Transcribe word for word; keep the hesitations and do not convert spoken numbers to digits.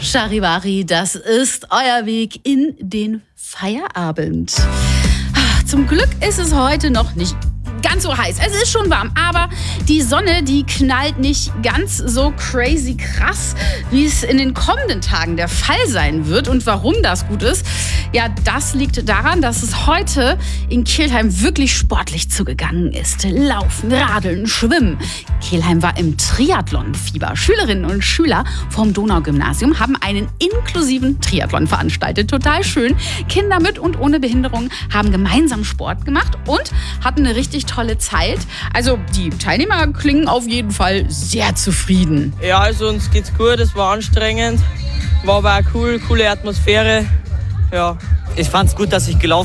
Charivari, das ist euer Weg in den Feierabend. Zum Glück ist es heute noch nicht ganz so heiß. Es ist schon warm, aber die Sonne, die knallt nicht ganz so crazy krass, wie es in den kommenden Tagen der Fall sein wird. Und warum das gut ist, ja, das liegt daran, dass es heute in Kelheim wirklich sportlich zugegangen ist. Laufen, Radeln, Schwimmen. Kelheim war im Triathlon-Fieber. Schülerinnen und Schüler vom Donaugymnasium haben einen inklusiven Triathlon veranstaltet. Total schön. Kinder mit und ohne Behinderung haben gemeinsam Sport gemacht und hatten eine richtig tolle Zeit. Also die Teilnehmer klingen auf jeden Fall sehr zufrieden. Ja, also uns geht's gut, es war anstrengend, war aber auch cool, coole Atmosphäre. Ja. Ich fand's gut, dass ich gelaufen